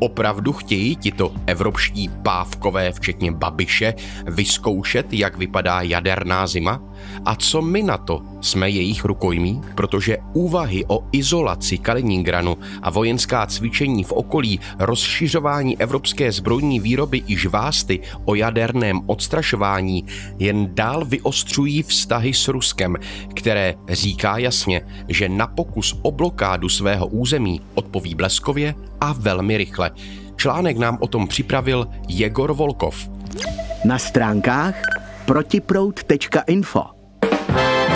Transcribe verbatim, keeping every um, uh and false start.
Opravdu chtějí tito evropští pávkové, včetně Babiše, vyzkoušet, jak vypadá jaderná zima? A co my na to? Jsme jejich rukojmí? Protože úvahy o izolaci Kaliningradu a vojenská cvičení v okolí, rozšiřování evropské zbrojní výroby i žvásty o jaderném odstrašování jen dál vyostřují vztahy s Ruskem, které říká jasně, že na pokus o blokádu svého území odpoví bleskově a velmi rychle. Článek nám o tom připravil Jegor Volkov. Na stránkách protiproud tečka info